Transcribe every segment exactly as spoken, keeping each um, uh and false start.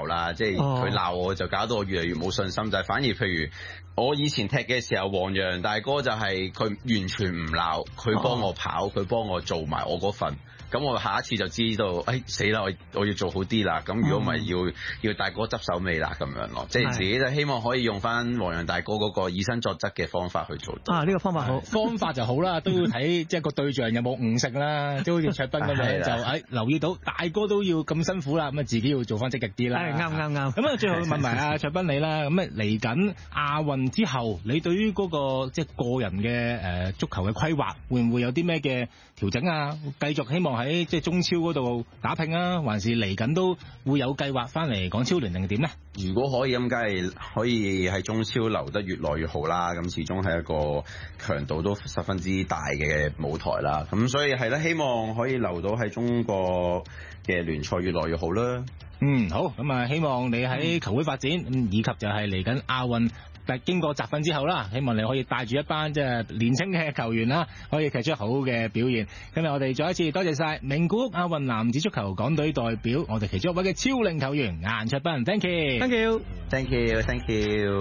啦，即係佢鬧我就搞到我越嚟越冇信心，就係、是、反而譬如我以前踢嘅時候，黃洋大哥就係佢完全唔鬧，佢幫我跑，佢幫我做埋我嗰份。咁我下一次就知道，誒死啦！我我要做好啲啦。咁如果唔係要要大哥執手尾啦咁樣咯。即係自己就希望可以用翻黃洋大哥嗰個以身作則嘅方法去做到。 啊，呢、呢個方法好， 方法就好啦，都要睇即係個對象有冇誤食啦。即係好似卓斌咁樣就誒、哎、留意到大哥都要咁辛苦啦，咁啊自己要做翻積極啲啦。 係啱啱啱。咁啊，最後問埋阿卓斌你啦。咁啊嚟緊亞運之後，你對於嗰、嗰個即係個人嘅誒足球嘅規劃，會唔會有啲咩嘅調整啊？繼續希望喺即係中超嗰度打拼啊，還是嚟緊都會有計劃翻嚟港超聯定點呢？ 如果可以咁，梗係可以喺中超留得越來越好啦。咁始終係一個強度都十分之大嘅舞台啦。咁所以係啦，希望可以留到喺中國嘅聯賽越來越好啦。 嗯，好。咁啊，希望你喺球會發展，以及就係嚟緊亞運。但經過集訓之後啦，希望你可以帶住一班即係年輕嘅球員啦，可以踢出好嘅表現。今日我哋再一次多謝晒名古屋亞運男子足球港隊代表，我哋其中一位嘅超齡球員顏卓彬 ，thank you，thank you，thank you，thank you。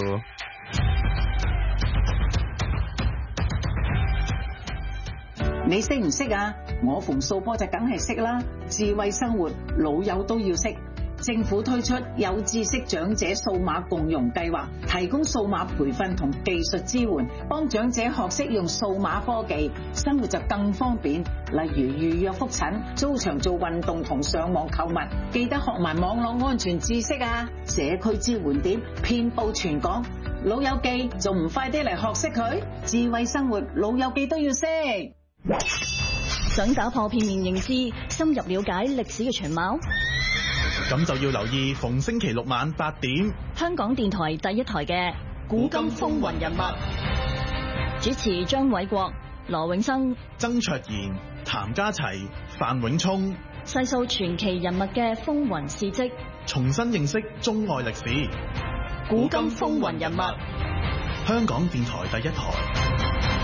你識唔識啊？我逢掃波就梗係識啦，智慧生活老友都要識。政府推出有知識長者數碼共融計劃，提供數碼培訓同技術支援，幫長者學識用數碼科技，生活就更方便。例如預約覆診、租場做運動同上網購物，記得學埋網絡安全知識啊！社區支援點遍佈全港，老友記仲唔快啲嚟學識佢？智慧生活老友記都要識。 想打破片面認知，深入了解歷史嘅全貌， 咁就要留意逢星期六晚八點， 香港電台第一台嘅《古今風雲人物》，主持張偉國、羅永生、 曾卓賢、譚家齊、范永聰， 細數傳奇人物嘅風雲事蹟， 重新認識中外歷史，《 古今風雲人物》， 香港電台第一台。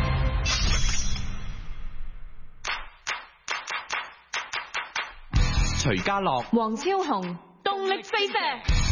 徐家樂、 黃超雄，動力飛飛。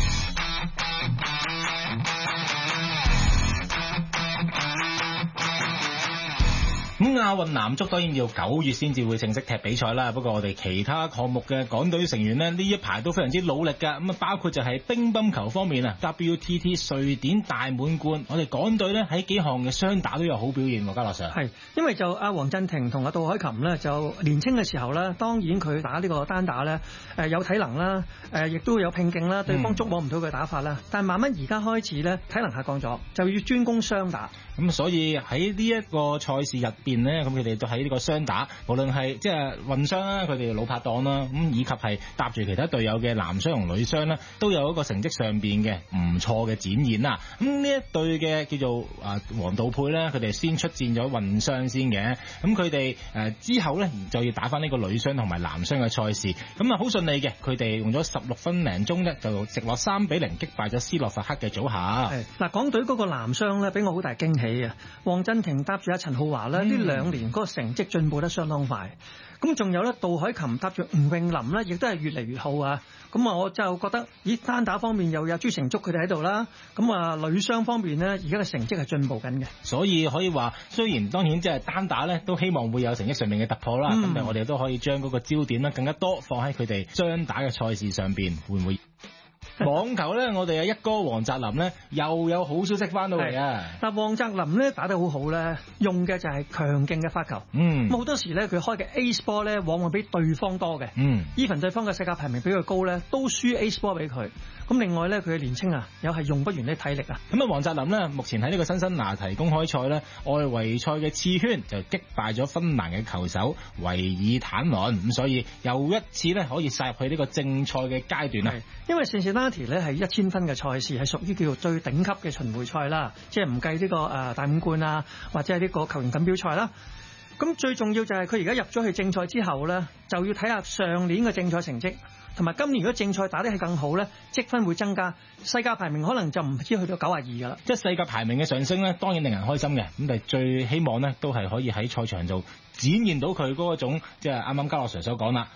咁亞運男足當然要九月先至會正式踢比賽啦。不過我哋其他項目嘅港隊成員呢，呢一排都非常之努力㗎。咁啊，包括就係乒乓球方面啊 ，W T T 瑞典大滿貫，我哋港隊呢喺幾項嘅雙打都有好表現喎。嘉樂 Sir， 係因為就阿黃鎮廷同阿杜海琴呢，就年青嘅時候呢，當然佢打呢個單打呢，誒有體能啦，誒亦都有拼勁啦，對方捉摸唔到佢打法啦。嗯、但係慢慢而家開始呢，體能下降咗，就要專攻雙打。 咁所以喺呢一個賽事入邊呢，咁佢哋都喺呢個雙打，無論係即係混雙啦，佢哋老拍檔啦，咁以及係搭住其他隊友嘅男雙同女雙啦，都有一個成績上邊嘅唔錯嘅展現啦。咁呢一隊嘅叫做啊黃道佩咧，佢哋先出戰咗混雙先嘅，咁佢哋誒之後咧就要打翻呢個女雙同埋男雙嘅賽事，咁啊好順利嘅，佢哋用咗十六分零鐘咧就直落三比零擊敗咗斯洛伐克嘅組合。 係嗱，港隊嗰個男雙咧，俾我好大驚喜啊！黃鎮廷搭住阿陳浩華咧，呢、嗯、兩年嗰個成績進步得相當快。咁仲有咧，杜海琴搭住吳詠琳咧，亦都係越嚟越好啊！咁啊，我就覺得咦，單打方面又有朱成竹佢哋喺度啦。咁啊，女雙方面咧，而家嘅成績係進步緊嘅。 所以可以話，雖然當然即係單打咧，都希望會有成績上面嘅突破啦。咁、嗯、但係我哋都可以將嗰個焦點咧更加多放喺佢哋雙打嘅賽事上邊，會唔會？網球咧，我哋有一哥黃澤林咧，又有好消息翻到嚟啊！ 但黃澤林咧打得好好咧，用嘅就係強勁嘅發球。嗯，咁好多時咧，佢開嘅 Ace 波咧，往往比對方多嘅。嗯，even 對方嘅世界排名比佢高咧，都輸 Ace 波俾佢。咁另外咧，佢嘅年青啊，又係用不完啲體力啊。咁啊，黃澤林咧，目前喺呢個辛辛那提公開賽咧，外圍賽嘅次圈就擊敗咗芬蘭嘅球手維爾坦倫，咁所以又一次咧可以殺入去呢個正賽嘅階段啊。因為聖士拉提咧係一千分嘅賽事，係屬於叫做最頂級嘅巡迴賽啦，即係唔計呢個誒大滿貫啊，或者係呢個球員錦標賽啦。咁最重要就係佢而家入咗去正賽之後咧，就要睇下上年嘅正賽成績，同埋今年如果正賽打得係更好咧，積分會增加，世界排名可能就唔知去到九十二噶啦。即係世界排名嘅上升咧，當然令人開心嘅，咁但係最希望咧都係可以喺賽場度展現到佢嗰種，即係啱啱嘉樂 Sir 所講啦。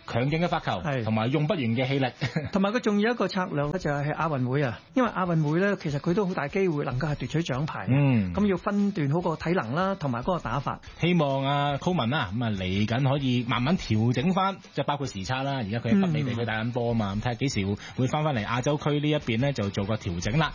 強勁嘅發球，同埋用不完嘅氣力。 同埋佢仲有一個策略咧，就係亞運會啊，因為亞運會咧其實佢都好大機會能夠係奪取獎牌。嗯，咁要分段好個體能啦，同埋嗰個打法。 希望啊 Coleman 啊咁啊嚟緊可以慢慢調整翻，即係包括時差啦。而家佢喺北美地區打緊波啊嘛，咁睇下幾時會翻翻嚟亞洲區呢一邊咧，就做個調整啦。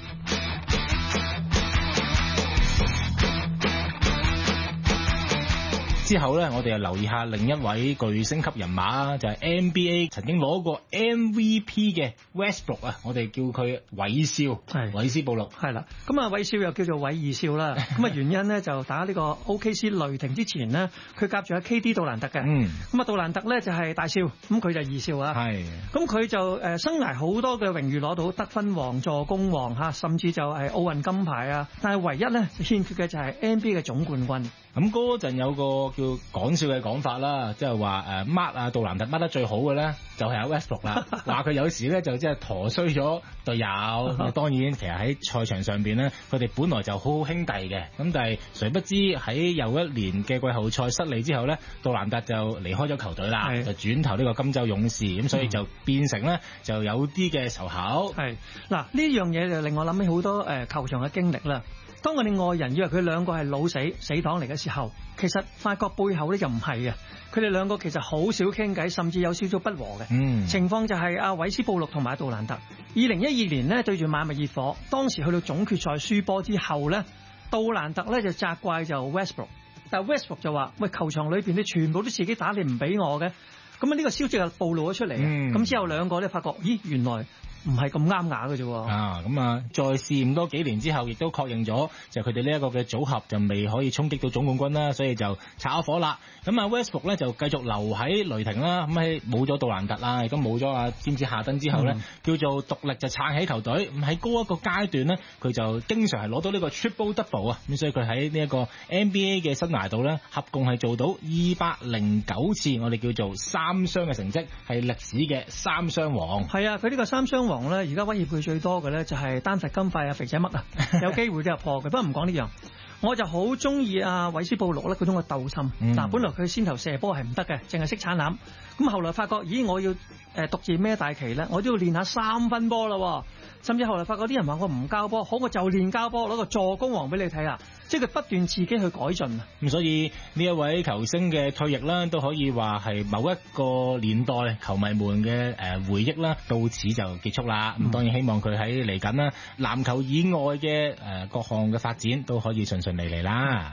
之後咧，我哋又留意下另一位巨星級人馬，就係 N B A 曾經攞過 M V P 嘅 Westbrook 啊，我哋叫佢韋少，係韋斯布魯， 係啦。咁啊，韋少又叫做韋二少啦。咁啊，原因咧就打呢個 O K C 雷霆之前呢，佢夾住阿 K D 杜蘭特嘅。嗯。咁啊，杜蘭特咧就係大少，咁佢就二少啊。係。咁佢就誒生涯好多嘅榮譽攞到得分王、助攻王嚇，甚至就係奧運金牌啊。但係唯一咧欠缺嘅就係 N B A 嘅總冠軍。 咁嗰陣有個叫講笑嘅講法啦，即係話誒 mark 啊杜蘭特 mark 得最好嘅咧，就係阿 Westbrook 啦。話佢有時咧就即係陀衰咗隊友。當然其實喺賽場上邊咧，佢哋本來就好好兄弟嘅。咁但係誰不知喺又一年嘅季後賽失利之後咧，杜蘭特就離開咗球隊啦，就轉投呢個金州勇士。咁所以就變成咧就有啲嘅仇口。係嗱，呢樣嘢就令我諗起好多誒球場嘅經歷啦。當我哋外人以為佢兩個係老死死黨嚟嘅時候，其實發覺背後咧就唔係嘅。佢哋兩個其實好少傾偈，甚至有少少不和嘅。嗯，情況就係阿韋斯布魯同埋杜蘭特，二零一二年呢對住邁阿密熱火，當時去到總決賽輸波之後咧，杜蘭特咧就責怪就 Westbrook， 但係 Westbrook 就話：喂，球場裏邊你全部都自己打，你唔俾我嘅。咁啊呢個消息就暴露咗出嚟。咁、嗯、之後兩個咧發覺，咦，原來唔係咁啱牙嘅啫。 啊，咁啊，再試驗多幾年之後，亦都確認咗，就佢哋呢一個嘅組合就未可以衝擊到總冠軍啦，所以就炒火啦。咁啊 Westbrook 咧就繼續留喺雷霆啦。咁喺冇咗杜蘭特啦，亦都冇咗啊詹姆斯夏登之後咧，嗯、叫做獨立就撐起球隊。咁喺高一個階段咧，佢就經常係攞到呢個 triple double 啊。咁所以佢喺呢一個 N B A 嘅生涯度咧，合共係做到二百零九次，我哋叫做三雙嘅成績，係歷史嘅三雙王。 係啊，佢呢個三雙王咧，而家威脅佢最多嘅咧就係丹佛金塊啊，肥仔乜啊，有機會都入破佢。不過唔講呢樣。我就好中意阿韋斯布魯咧，嗰種嘅鬥心。嗱、嗯，本來佢先頭射波係唔得嘅，淨係識鏟籃。咁後來發覺，咦，我要誒獨自孭大旗咧，我都要練下三分波啦。甚至後來發覺啲人話我唔交波，好，我就練交波，攞個助攻王俾你睇下。即係佢不斷自己去改進啊。咁所以呢一位球星嘅退役啦，都可以話係某一個年代球迷們嘅誒回憶啦，到此就結束啦。咁、嗯、當然希望佢喺嚟緊啦，籃球以外嘅誒各項嘅發展都可以順順利利啦。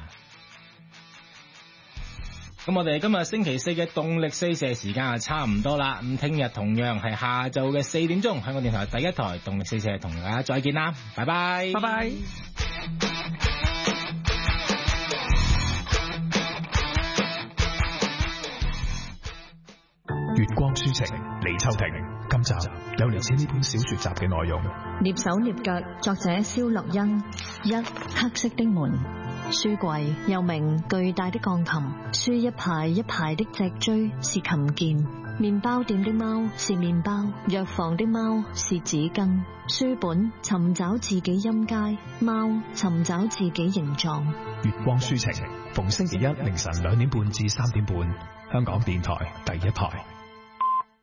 咁、嗯、我哋今日星期四嘅動力四射時間啊差唔多啦。咁聽日同樣係下晝嘅四點鐘，香港電台第一台動力四射同大家再見啦，拜拜， 拜拜。 月光書情，李秋婷。今集有嚟自呢本小說集嘅內容。 躡手躡腳，作者蕭樂欣。一，黑色的門。書櫃又名巨大的鋼琴，書一排一排的脊椎是琴鍵，麵包店的貓是麵包，藥房的貓是紙巾，書本尋找自己音階，貓尋找自己形狀。 月光書情，逢星期一凌晨兩點半至三點半，香港電台第一台。